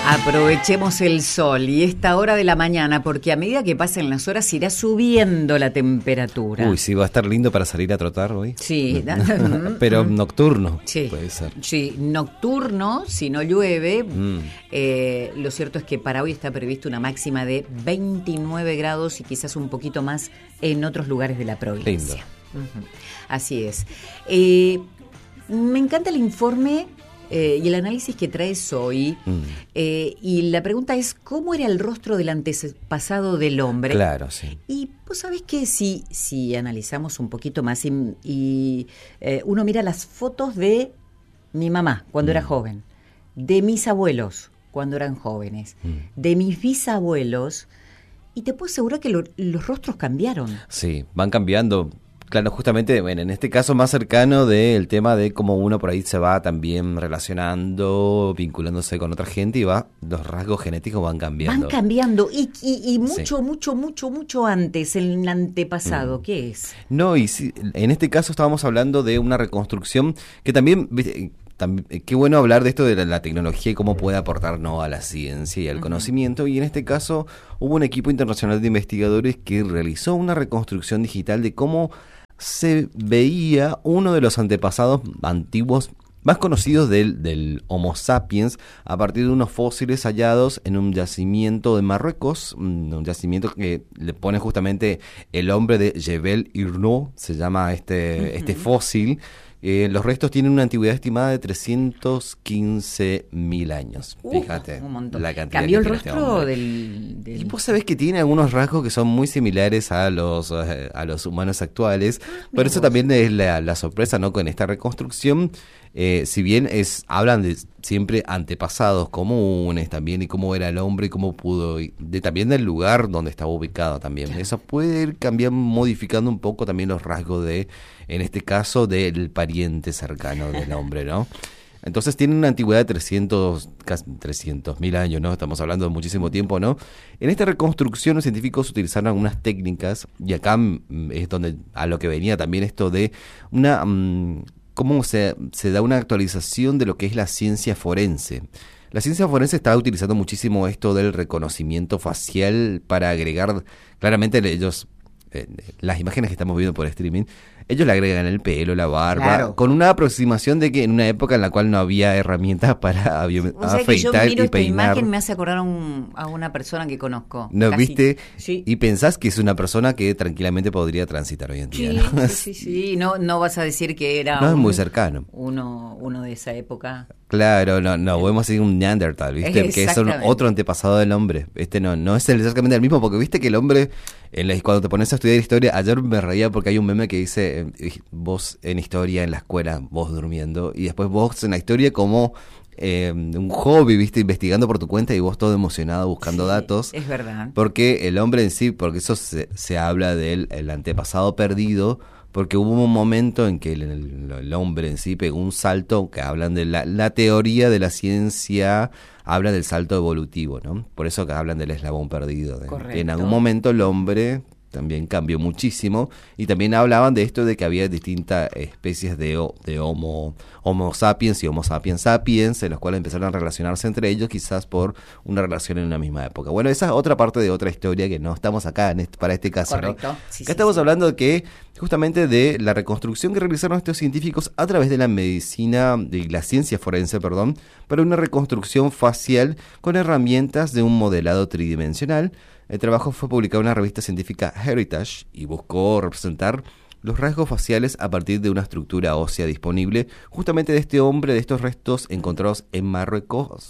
Aprovechemos el sol y esta hora de la mañana, porque a medida que pasen las horas irá subiendo la temperatura. Uy, sí, va a estar lindo para salir a trotar hoy. Sí. Pero nocturno, sí. Puede ser. Sí, nocturno, si no llueve. Lo cierto es que para hoy está previsto una máxima de 29 grados y quizás un poquito más en otros lugares de la provincia. Lindo. Así es. Me encanta el informe y el análisis que traes hoy. Y la pregunta es, ¿cómo era el rostro del antepasado del hombre? Claro, sí. Y vos sabés que si analizamos un poquito más y uno mira las fotos de mi mamá cuando era joven, de mis abuelos cuando eran jóvenes, de mis bisabuelos, y te puedo asegurar que los rostros cambiaron. Sí, van cambiando. Claro, justamente, bueno, en este caso más cercano del tema de cómo uno por ahí se va también relacionando, vinculándose con otra gente y los rasgos genéticos van cambiando. Van cambiando y mucho, Sí. mucho antes, el antepasado, ¿qué es? No, y sí, en este caso estábamos hablando de una reconstrucción que también, qué bueno hablar de esto de la tecnología y cómo puede aportar, ¿no?, a la ciencia y al conocimiento. Y en este caso hubo un equipo internacional de investigadores que realizó una reconstrucción digital de cómo se veía uno de los antepasados antiguos más conocidos del Homo sapiens a partir de unos fósiles hallados en un yacimiento de Marruecos, un yacimiento que le pone justamente el nombre de Jebel Irnoud, se llama este fósil. Los restos tienen una antigüedad estimada de 315.000 años. Fíjate, un montón. La cantidad. ¿Cambió que el tiene rostro este del...? Y vos sabés que tiene algunos rasgos que son muy similares a los humanos actuales. Por eso también es la sorpresa, ¿no?, con esta reconstrucción. Si bien hablan de siempre antepasados comunes también y cómo era el hombre y cómo pudo, también del lugar donde estaba ubicado también. Claro. Eso puede ir cambiando, modificando un poco también los rasgos en este caso, del pariente cercano del hombre, ¿no? Entonces tiene una antigüedad de casi 300.000 años, ¿no? Estamos hablando de muchísimo tiempo, ¿no? En esta reconstrucción los científicos utilizaron algunas técnicas, y acá es donde a lo que venía también esto de una... cómo se da una actualización de lo que es la ciencia forense. La ciencia forense está utilizando muchísimo esto del reconocimiento facial para agregar, claramente ellos, las imágenes que estamos viendo por streaming, ellos le agregan el pelo, la barba, claro, con una aproximación de que en una época en la cual no había herramientas para afeitar que yo miro y peinar. Esta imagen me hace acordar a una persona que conozco. ¿No casi. ¿Viste? Sí. Y pensás que es una persona que tranquilamente podría transitar hoy en día. Sí, ¿no? sí. No vas a decir que era no es muy cercano. Uno de esa época. Claro, no podemos decir un Neandertal, ¿viste? Que es otro antepasado del hombre. No es exactamente el mismo, porque viste que el hombre, cuando te pones a estudiar historia, ayer me reía porque hay un meme que dice, vos en historia en la escuela, vos durmiendo, y después vos en la historia como un hobby, viste, investigando por tu cuenta y vos todo emocionado buscando datos. Es verdad. Porque el hombre en sí, porque eso se habla del antepasado perdido, porque hubo un momento en que el hombre en sí pegó un salto, que hablan de la teoría de la ciencia, habla del salto evolutivo, ¿no? Por eso que hablan del eslabón perdido. Correcto. En algún momento el hombre también cambió muchísimo, y también hablaban de esto de que había distintas especies de Homo sapiens y Homo sapiens sapiens, en los cuales empezaron a relacionarse entre ellos, quizás por una relación en una misma época. Bueno, esa es otra parte de otra historia que no estamos acá para este caso. Correcto. ¿No? Sí, acá estamos hablando de que justamente de la reconstrucción que realizaron estos científicos a través de la medicina, de la ciencia forense, para una reconstrucción facial con herramientas de un modelado tridimensional. El trabajo fue publicado en la revista científica Heritage y buscó representar los rasgos faciales a partir de una estructura ósea disponible justamente de este hombre, de estos restos encontrados en Marruecos